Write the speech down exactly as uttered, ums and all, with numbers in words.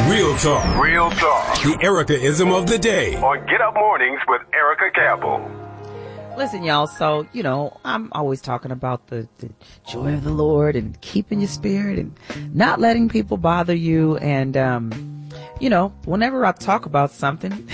Real talk. Real talk. The Erica-ism of the day. On Get Up Mornings with Erica Campbell. Listen, y'all, so, you know, I'm always talking about the, the joy of the Lord and keeping your spirit and not letting people bother you. And, um, you know, whenever I talk about something,